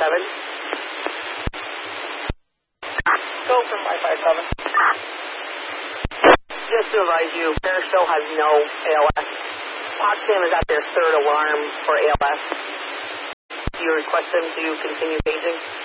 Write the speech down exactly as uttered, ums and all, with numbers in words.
seven. Go from five five seven. Just to advise you, Bear still has no A L S. Potsdam is at their third alarm for A L S. Do you request them to continue paging?